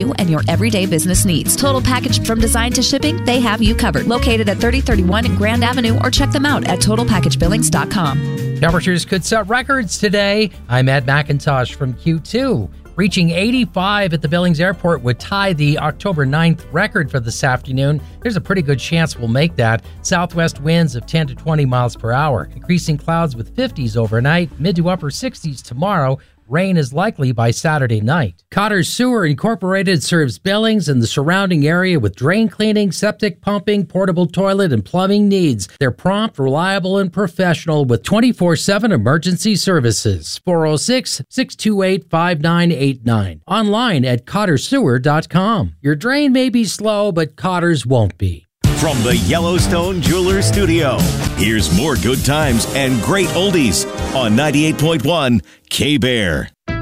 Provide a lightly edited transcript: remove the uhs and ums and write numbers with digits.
you and your everyday business needs. Total package from design to shipping, they have you covered. Located at 3031 Grand Avenue, or check them out at totalpackagebillings.com. Temperatures could set records today. I'm Ed McIntosh from Q2. Reaching 85 at the Billings Airport would tie the October 9th record for this afternoon. There's a pretty good chance we'll make that. Southwest winds of 10 to 20 miles per hour. Increasing clouds with 50s overnight, mid to upper 60s tomorrow. Rain is likely by Saturday night. Cotter Sewer Incorporated serves Billings and the surrounding area with drain cleaning, septic pumping, portable toilet, and plumbing needs. They're prompt, reliable, and professional with 24/7 emergency services. 406-628-5989. Online at cottersewer.com. Your drain may be slow, but Cotter's won't be. From the Yellowstone Jewelers Studio, here's more good times and great oldies on 98.1 K-Bear.